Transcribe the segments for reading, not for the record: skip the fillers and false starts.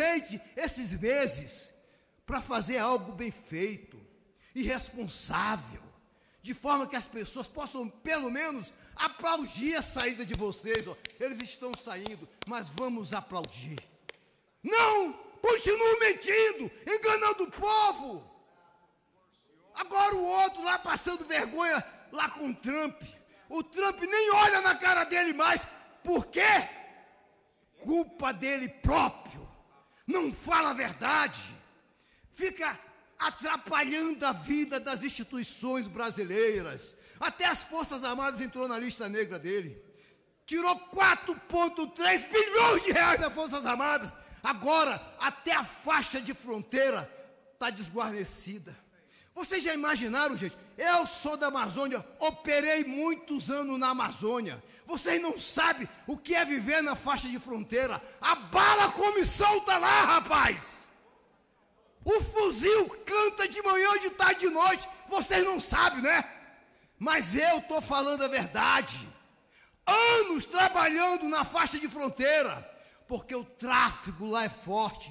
aproveite esses meses para fazer algo bem feito e responsável, de forma que as pessoas possam, pelo menos, aplaudir a saída de vocês. Ó, eles estão saindo, mas vamos aplaudir. Não continuem mentindo, enganando o povo. Agora o outro lá passando vergonha lá com o Trump. O Trump nem olha na cara dele mais. Por quê? Culpa dele próprio. Não fala a verdade. Fica atrapalhando a vida das instituições brasileiras. Até as Forças Armadas entrou na lista negra dele. Tirou 4,3 bilhões de reais das Forças Armadas. Agora, até a faixa de fronteira está desguarnecida. Vocês já imaginaram, gente? Eu sou da Amazônia, operei muitos anos na Amazônia. Vocês não sabem o que é viver na faixa de fronteira. A bala come solta lá, rapaz. O fuzil canta de manhã, de tarde, de noite. Vocês não sabem, né? Mas eu estou falando a verdade. Anos trabalhando na faixa de fronteira, porque o tráfego lá é forte.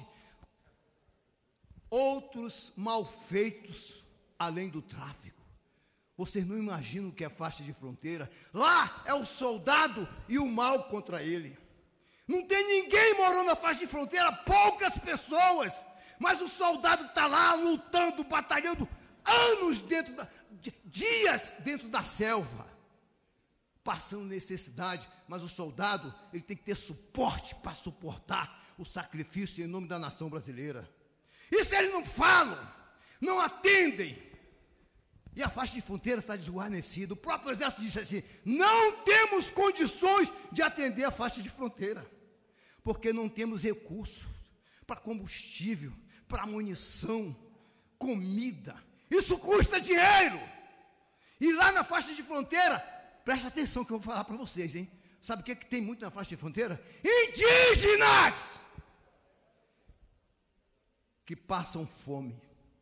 Outros malfeitos além do tráfico. Vocês não imaginam o que é faixa de fronteira. Lá é o soldado e o mal contra ele. Não tem ninguém morando na faixa de fronteira, poucas pessoas. Mas o soldado está lá lutando, batalhando anos dias dentro da selva, passando necessidade. Mas o soldado, ele tem que ter suporte para suportar o sacrifício em nome da nação brasileira. Isso eles não falam, não atendem. E a faixa de fronteira está desguarnecida. O próprio exército disse assim: não temos condições de atender a faixa de fronteira, porque não temos recursos para combustível, para munição, comida. Isso custa dinheiro. E lá na faixa de fronteira, presta atenção que eu vou falar para vocês, hein? Sabe o que tem muito na faixa de fronteira? Indígenas! Que passam fome.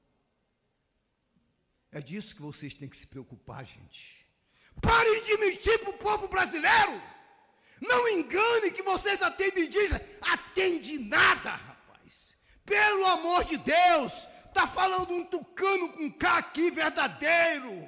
É disso que vocês têm que se preocupar, gente. Parem de mentir para o povo brasileiro. Não engane que vocês atendem indígenas. Atende nada, rapaz. Pelo amor de Deus. Está falando um tucano com K aqui, verdadeiro.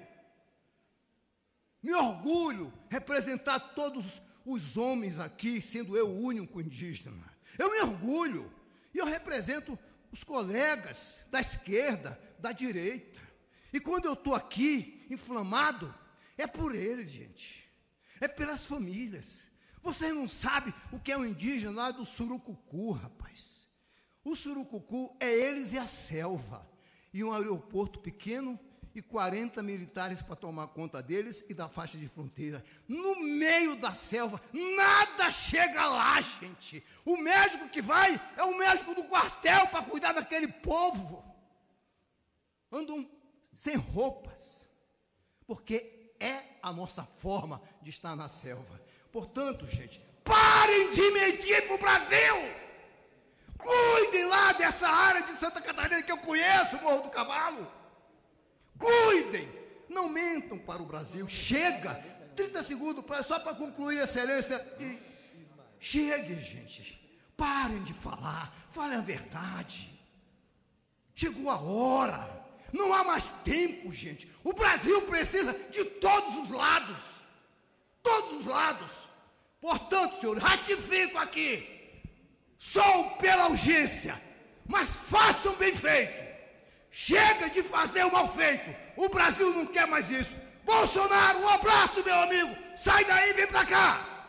Me orgulho representar todos os homens aqui, sendo eu o único indígena. Eu me orgulho. E eu represento os colegas da esquerda, da direita. E quando eu estou aqui, inflamado, é por eles, gente. É pelas famílias. Vocês não sabem o que é um indígena lá do Surucucu, rapaz. O Surucucu é eles e a selva. E um aeroporto pequeno e 40 militares para tomar conta deles e da faixa de fronteira. No meio da selva, nada chega lá, gente. O médico que vai é o médico do quartel para cuidar daquele povo. Andam sem roupas, porque é a nossa forma de estar na selva. Portanto, gente, parem de mentir para o Brasil. Cuidem lá dessa área de Santa Catarina que eu conheço, Morro do Cavalo. Cuidem, não mentam para o Brasil. Chega, 30 segundos só para concluir, excelência. Chegue, gente. Parem de falar, falem a verdade. Chegou a hora. Não há mais tempo, gente. O Brasil precisa de todos os lados. Todos os lados. Portanto, senhor, ratifico aqui. Sou pela urgência, mas façam bem feito. Chega de fazer o mal feito. O Brasil não quer mais isso. Bolsonaro, um abraço, meu amigo. Sai daí e vem para cá.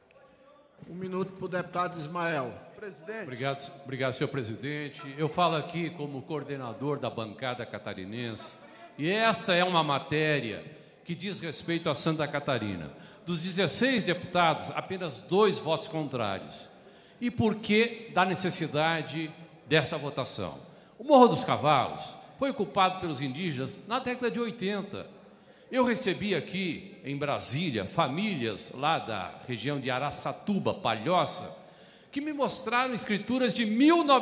1 minuto para o deputado Ismael. Presidente. Obrigado, senhor presidente. Eu falo aqui como coordenador da bancada catarinense. E essa é uma matéria que diz respeito a Santa Catarina. Dos 16 deputados, apenas 2 votos contrários. E por que da necessidade dessa votação? O Morro dos Cavalos foi ocupado pelos indígenas na década de 80. Eu recebi aqui, em Brasília, famílias lá da região de Araçatuba, Palhoça, que me mostraram escrituras de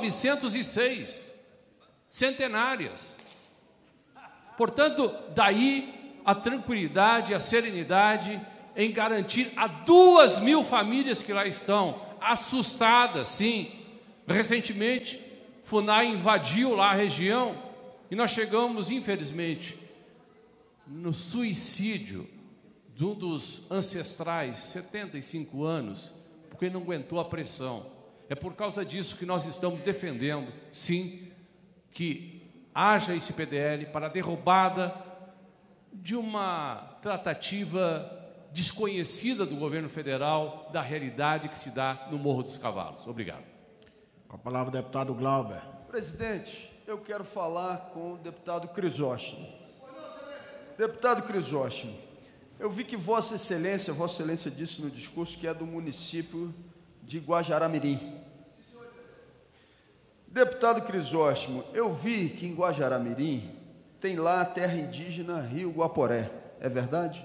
1906, centenárias. Portanto, daí a tranquilidade, a serenidade em garantir a 2.000 famílias que lá estão, assustadas, sim, Recentemente, FUNAI invadiu lá a região e nós chegamos, infelizmente, no suicídio de um dos ancestrais, 75 anos, porque não aguentou a pressão. É por causa disso que nós estamos defendendo, sim, que haja esse PDL para a derrubada de uma tratativa desconhecida do governo federal da realidade que se dá no Morro dos Cavalos. Obrigado. Com a palavra o deputado Glauber. Presidente, eu quero falar com o deputado Crisóstomo. Deputado Crisóstomo, eu vi que Vossa Excelência disse no discurso que é do município de Guajará-Mirim. Deputado Crisóstomo, eu vi que em Guajará-Mirim tem lá a terra indígena Rio Guaporé, é verdade?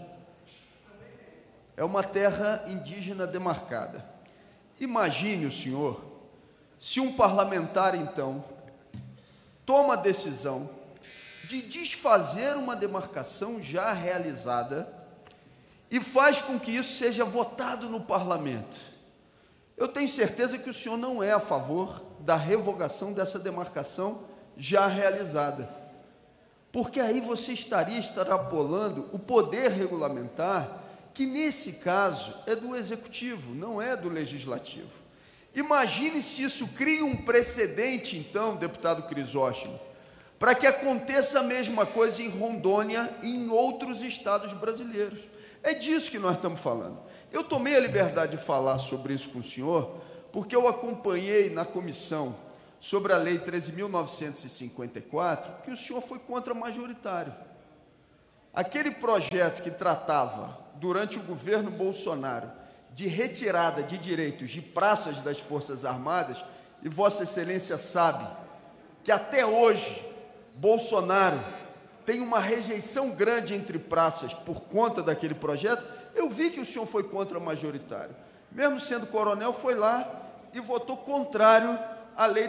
É uma terra indígena demarcada. Imagine o senhor, se um parlamentar, então, toma a decisão de desfazer uma demarcação já realizada e faz com que isso seja votado no parlamento. Eu tenho certeza que o senhor não é a favor da revogação dessa demarcação já realizada, porque aí você estaria extrapolando o poder regulamentar, que nesse caso é do Executivo, não é do Legislativo. Imagine se isso cria um precedente, então, deputado Crisóstomo, para que aconteça a mesma coisa em Rondônia e em outros estados brasileiros. É disso que nós estamos falando. Eu tomei a liberdade de falar sobre isso com o senhor, porque eu acompanhei na comissão sobre a Lei 13.954, que o senhor foi contra-majoritário. Aquele projeto que tratava, durante o governo Bolsonaro, de retirada de direitos de praças das Forças Armadas, e Vossa Excelência sabe que até hoje Bolsonaro tem uma rejeição grande entre praças por conta daquele projeto. Eu vi que o senhor foi contra-majoritário. Mesmo sendo coronel, foi lá e votou contrário à Lei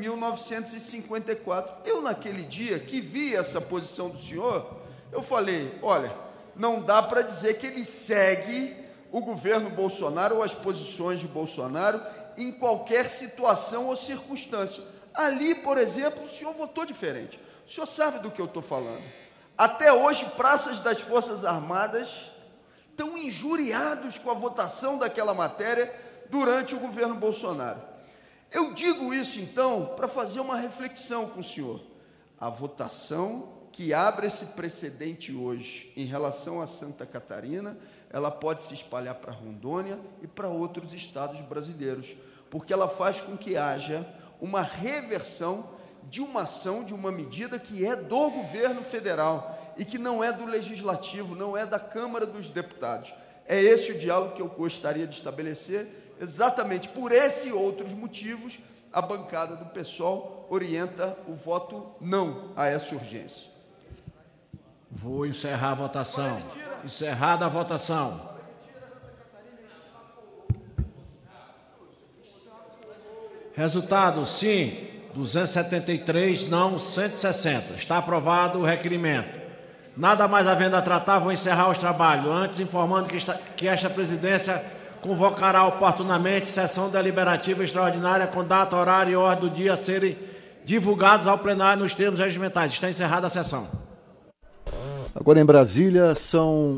13.954. Eu, naquele dia, que vi essa posição do senhor, eu falei, olha, não dá para dizer que ele segue o governo Bolsonaro ou as posições de Bolsonaro em qualquer situação ou circunstância. Ali, por exemplo, o senhor votou diferente. O senhor sabe do que eu estou falando. Até hoje, praças das Forças Armadas estão injuriados com a votação daquela matéria durante o governo Bolsonaro. Eu digo isso, então, para fazer uma reflexão com o senhor. A votação que abre esse precedente hoje em relação a Santa Catarina, ela pode se espalhar para Rondônia e para outros estados brasileiros, porque ela faz com que haja uma reversão de uma ação, de uma medida que é do governo federal e que não é do Legislativo, não é da Câmara dos Deputados. É esse o diálogo que eu gostaria de estabelecer. Exatamente por esses e outros motivos, a bancada do PSOL orienta o voto não a essa urgência. Vou encerrar a votação. Encerrada a votação. Resultado, sim, 273, não, 160. Está aprovado o requerimento. Nada mais havendo a tratar, vou encerrar os trabalhos. Antes, informando que esta presidência convocará oportunamente sessão deliberativa extraordinária com data, horário e ordem do dia a serem divulgados ao plenário nos termos regimentais. Está encerrada a sessão. Agora em Brasília, são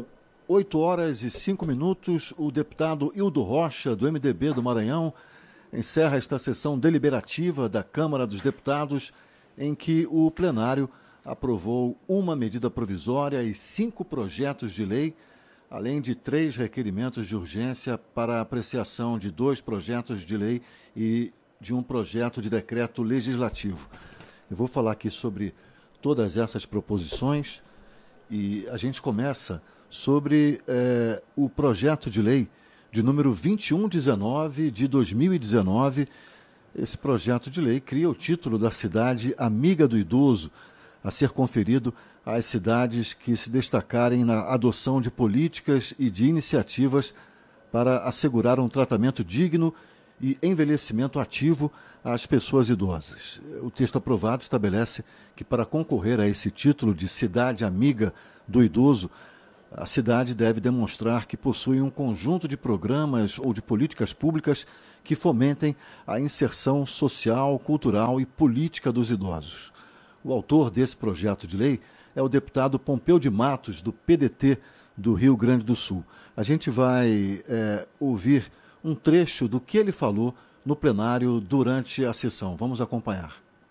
8h05. O deputado Hildo Rocha, do MDB do Maranhão, encerra esta sessão deliberativa da Câmara dos Deputados, em que o plenário aprovou uma medida provisória e 5 projetos de lei, além de 3 requerimentos de urgência para apreciação de 2 projetos de lei e de um projeto de decreto legislativo. Eu vou falar aqui sobre todas essas proposições e a gente começa sobre o projeto de lei de número 2119 de 2019. Esse projeto de lei cria o título da cidade Amiga do Idoso, a ser conferido às cidades que se destacarem na adoção de políticas e de iniciativas para assegurar um tratamento digno e envelhecimento ativo às pessoas idosas. O texto aprovado estabelece que, para concorrer a esse título de cidade amiga do idoso, a cidade deve demonstrar que possui um conjunto de programas ou de políticas públicas que fomentem a inserção social, cultural e política dos idosos. O autor desse projeto de lei é o deputado Pompeu de Matos, do PDT do Rio Grande do Sul. A gente vai ouvir um trecho do que ele falou no plenário durante a sessão. Vamos acompanhar.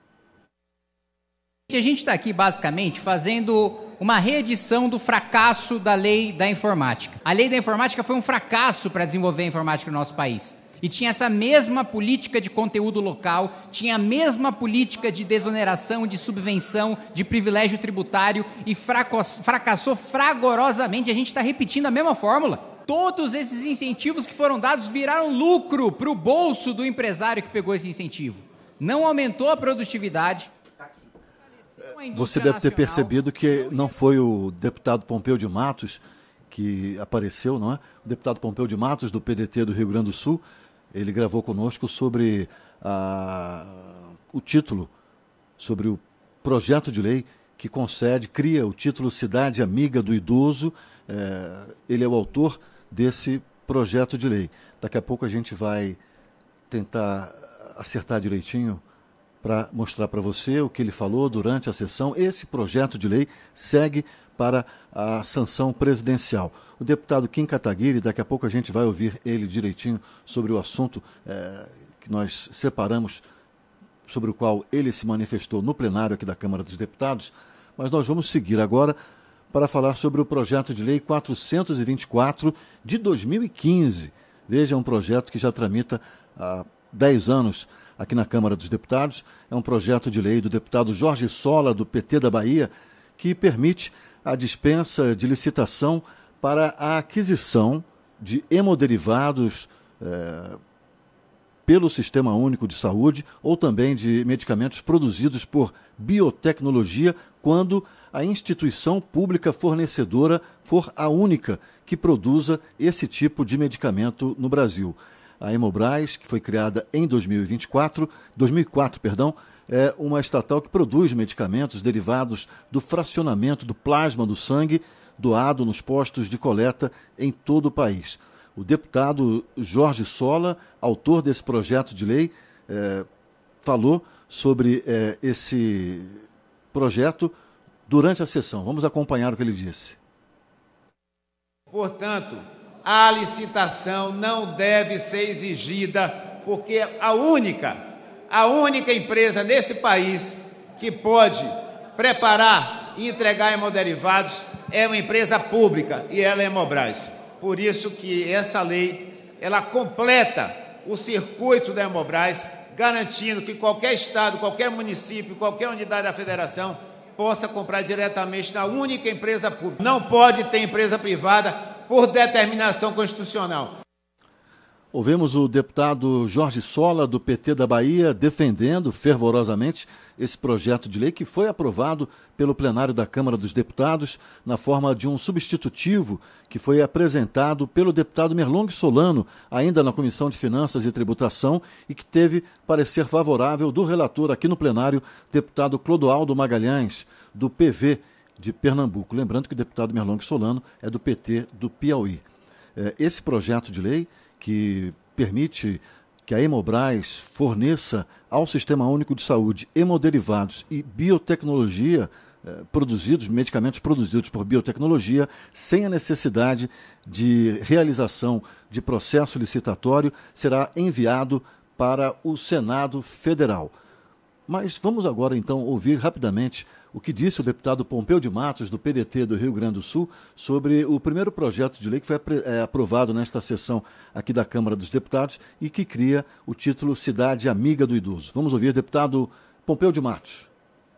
A gente está aqui basicamente fazendo uma reedição do fracasso da lei da informática. A lei da informática foi um fracasso para desenvolver a informática no nosso país. E tinha essa mesma política de conteúdo local, tinha a mesma política de desoneração, de subvenção, de privilégio tributário e fracassou fragorosamente. A gente está repetindo a mesma fórmula. Todos esses incentivos que foram dados viraram lucro para o bolso do empresário que pegou esse incentivo. Não aumentou a produtividade. Você deve ter percebido que não foi o deputado Pompeu de Matos que apareceu, não é? O deputado Pompeu de Matos, do PDT do Rio Grande do Sul, ele gravou conosco sobre o título, sobre o projeto de lei que cria o título Cidade Amiga do Idoso. Ele é o autor desse projeto de lei. Daqui a pouco a gente vai tentar acertar direitinho para mostrar para você o que ele falou durante a sessão. Esse projeto de lei segue para a sanção presidencial. O deputado Kim Kataguiri, daqui a pouco a gente vai ouvir ele direitinho sobre o assunto que nós separamos, sobre o qual ele se manifestou no plenário aqui da Câmara dos Deputados, mas nós vamos seguir agora para falar sobre o projeto de lei 424 de 2015. Veja, é um projeto que já tramita há 10 anos aqui na Câmara dos Deputados. É um projeto de lei do deputado Jorge Sola, do PT da Bahia, que permite a dispensa de licitação para a aquisição de hemoderivados pelo Sistema Único de Saúde ou também de medicamentos produzidos por biotecnologia, quando a instituição pública fornecedora for a única que produza esse tipo de medicamento no Brasil. A Hemobras, que foi criada em 2004, é uma estatal que produz medicamentos derivados do fracionamento do plasma do sangue doado nos postos de coleta em todo o país. O deputado Jorge Sola, autor desse projeto de lei, falou sobre esse projeto durante a sessão. Vamos acompanhar o que ele disse. Portanto, a licitação não deve ser exigida, porque a única empresa nesse país que pode preparar e entregar hemoderivados é uma empresa pública, e ela é a Hemobras. Por isso que essa lei, ela completa o circuito da Hemobras, garantindo que qualquer estado, qualquer município, qualquer unidade da federação possa comprar diretamente na única empresa pública. Não pode ter empresa privada por determinação constitucional. Ouvimos o deputado Jorge Sola, do PT da Bahia, defendendo fervorosamente esse projeto de lei que foi aprovado pelo plenário da Câmara dos Deputados na forma de um substitutivo que foi apresentado pelo deputado Merlong Solano, ainda na Comissão de Finanças e Tributação, e que teve parecer favorável do relator aqui no plenário, deputado Clodoaldo Magalhães, do PV de Pernambuco. Lembrando que o deputado Merlong Solano é do PT do Piauí. Esse projeto de lei que permite que a Hemobras forneça ao Sistema Único de Saúde hemoderivados e biotecnologia medicamentos produzidos por biotecnologia, sem a necessidade de realização de processo licitatório, será enviado para o Senado Federal. Mas vamos agora, então, ouvir rapidamente o que disse o deputado Pompeu de Matos, do PDT do Rio Grande do Sul, sobre o primeiro projeto de lei que foi aprovado nesta sessão aqui da Câmara dos Deputados e que cria o título Cidade Amiga do Idoso. Vamos ouvir o deputado Pompeu de Matos.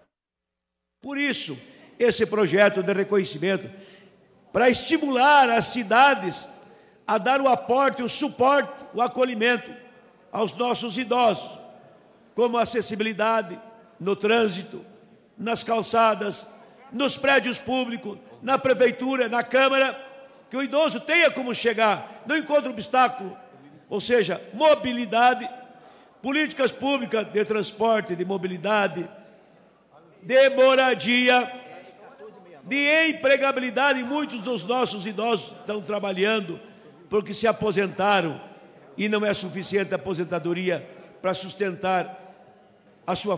Por isso, esse projeto de reconhecimento, para estimular as cidades a dar o aporte, o suporte, o acolhimento aos nossos idosos, como acessibilidade no trânsito, nas calçadas, nos prédios públicos, na prefeitura, na Câmara, que o idoso tenha como chegar, não encontre obstáculo, ou seja, mobilidade, políticas públicas de transporte, de mobilidade, de moradia, de empregabilidade. Muitos dos nossos idosos estão trabalhando porque se aposentaram e não é suficiente a aposentadoria para sustentar a sua